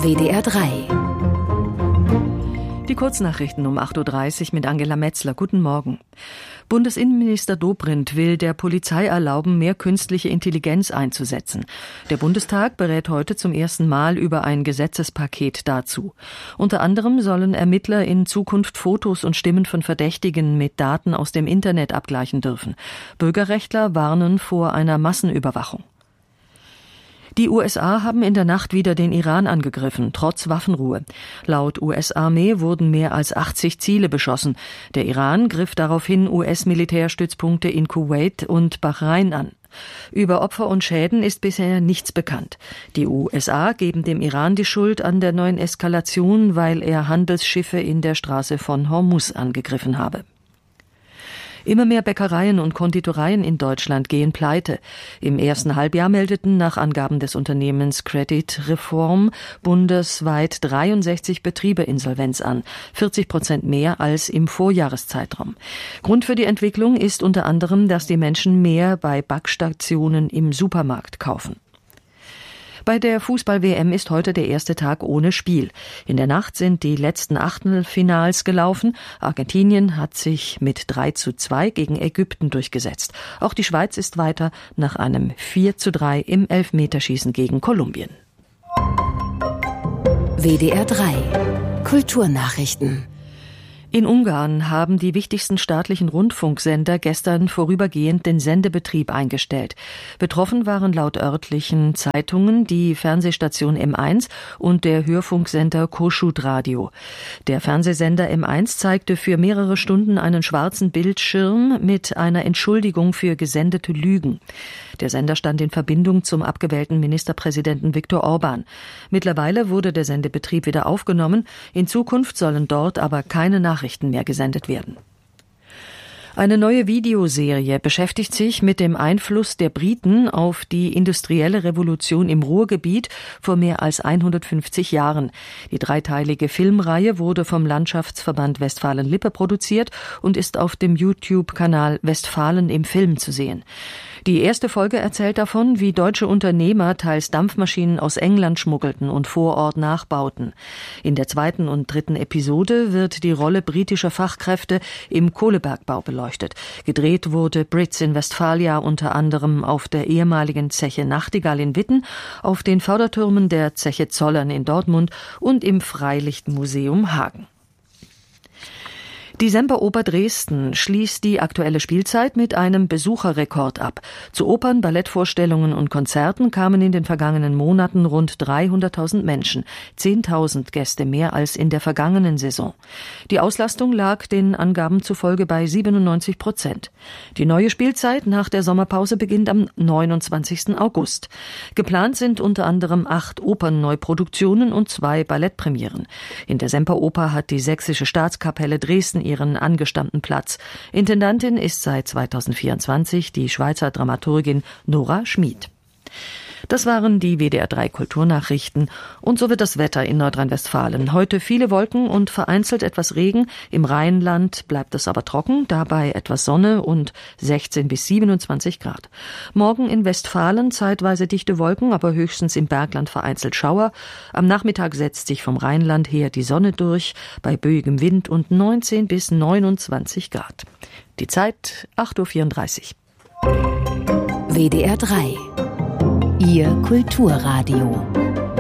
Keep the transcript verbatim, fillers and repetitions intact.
W D R drei. Die Kurznachrichten um acht Uhr dreißig mit Angela Metzler. Guten Morgen. Bundesinnenminister Dobrindt will der Polizei erlauben, mehr künstliche Intelligenz einzusetzen. Der Bundestag berät heute zum ersten Mal über ein Gesetzespaket dazu. Unter anderem sollen Ermittler in Zukunft Fotos und Stimmen von Verdächtigen mit Daten aus dem Internet abgleichen dürfen. Bürgerrechtler warnen vor einer Massenüberwachung. Die U S A haben in der Nacht wieder den Iran angegriffen, trotz Waffenruhe. Laut U S-Armee wurden mehr als achtzig Ziele beschossen. Der Iran griff daraufhin U S-Militärstützpunkte in Kuwait und Bahrain an. Über Opfer und Schäden ist bisher nichts bekannt. Die U S A geben dem Iran die Schuld an der neuen Eskalation, weil er Handelsschiffe in der Straße von Hormuz angegriffen habe. Immer mehr Bäckereien und Konditoreien in Deutschland gehen pleite. Im ersten Halbjahr meldeten nach Angaben des Unternehmens Credit Reform bundesweit dreiundsechzig Betriebe Insolvenz an, vierzig Prozent mehr als im Vorjahreszeitraum. Grund für die Entwicklung ist unter anderem, dass die Menschen mehr bei Backstationen im Supermarkt kaufen. Bei der Fußball-W M ist heute der erste Tag ohne Spiel. In der Nacht sind die letzten Achtelfinals gelaufen. Argentinien hat sich mit drei zu zwei gegen Ägypten durchgesetzt. Auch die Schweiz ist weiter nach einem vier zu drei im Elfmeterschießen gegen Kolumbien. W D R drei. Kulturnachrichten. In Ungarn haben die wichtigsten staatlichen Rundfunksender gestern vorübergehend den Sendebetrieb eingestellt. Betroffen waren laut örtlichen Zeitungen die Fernsehstation M eins und der Hörfunksender Kossuth Radio. Der Fernsehsender M eins zeigte für mehrere Stunden einen schwarzen Bildschirm mit einer Entschuldigung für gesendete Lügen. Der Sender stand in Verbindung zum abgewählten Ministerpräsidenten Viktor Orban. Mittlerweile wurde der Sendebetrieb wieder aufgenommen. In Zukunft sollen dort aber keine Nachrichten mehr gesendet werden. Eine neue Videoserie beschäftigt sich mit dem Einfluss der Briten auf die industrielle Revolution im Ruhrgebiet vor mehr als hundertfünfzig Jahren. Die dreiteilige Filmreihe wurde vom Landschaftsverband Westfalen-Lippe produziert und ist auf dem YouTube-Kanal Westfalen im Film zu sehen. Die erste Folge erzählt davon, wie deutsche Unternehmer teils Dampfmaschinen aus England schmuggelten und vor Ort nachbauten. In der zweiten und dritten Episode wird die Rolle britischer Fachkräfte im Kohlebergbau beleuchtet. Gedreht wurde Brits in Westfalia unter anderem auf der ehemaligen Zeche Nachtigall in Witten, auf den Fördertürmen der Zeche Zollern in Dortmund und im Freilichtmuseum Hagen. Die Semperoper Dresden schließt die aktuelle Spielzeit mit einem Besucherrekord ab. Zu Opern, Ballettvorstellungen und Konzerten kamen in den vergangenen Monaten rund dreihunderttausend Menschen, zehntausend Gäste mehr als in der vergangenen Saison. Die Auslastung lag den Angaben zufolge bei siebenundneunzig Prozent. Die neue Spielzeit nach der Sommerpause beginnt am neunundzwanzigsten August. Geplant sind unter anderem acht Opernneuproduktionen und zwei Ballettpremieren. In der Semperoper hat die Sächsische Staatskapelle Dresden ihren angestammten Platz. Intendantin ist seit zweitausendvierundzwanzig die Schweizer Dramaturgin Nora Schmid. Das waren die W D R drei Kulturnachrichten. Und so wird das Wetter in Nordrhein-Westfalen. Heute viele Wolken und vereinzelt etwas Regen. Im Rheinland bleibt es aber trocken, dabei etwas Sonne und sechzehn bis siebenundzwanzig Grad. Morgen in Westfalen zeitweise dichte Wolken, aber höchstens im Bergland vereinzelt Schauer. Am Nachmittag setzt sich vom Rheinland her die Sonne durch, bei böigem Wind und neunzehn bis neunundzwanzig Grad. Die Zeit acht Uhr vierunddreißig. W D R drei. Ihr Kulturradio.